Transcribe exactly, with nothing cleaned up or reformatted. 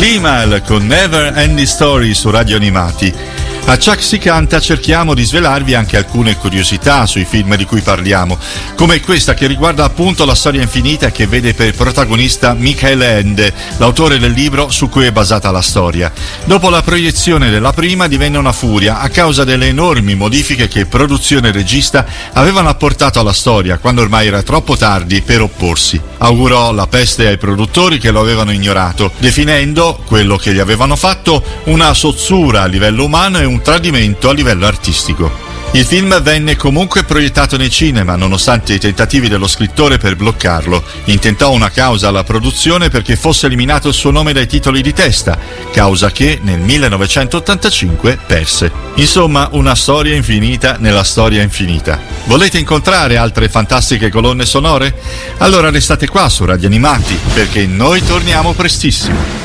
Limahl con Never Ending Story su Radio Animati. A Chuck si canta cerchiamo di svelarvi anche alcune curiosità sui film di cui parliamo, come questa che riguarda appunto la storia infinita e che vede per protagonista Michael Ende, l'autore del libro su cui è basata la storia. Dopo la proiezione della prima divenne una furia a causa delle enormi modifiche che produzione e regista avevano apportato alla storia quando ormai era troppo tardi per opporsi. Augurò la peste ai produttori che lo avevano ignorato, definendo quello che gli avevano fatto una sozzura a livello umano e un tradimento a livello artistico. Il film venne comunque proiettato nei cinema, nonostante i tentativi dello scrittore per bloccarlo. Intentò una causa alla produzione perché fosse eliminato il suo nome dai titoli di testa, causa che nel millenovecentottantacinque perse. Insomma, una storia infinita nella storia infinita. Volete incontrare altre fantastiche colonne sonore? Allora restate qua su Radio Animati, perché noi torniamo prestissimo.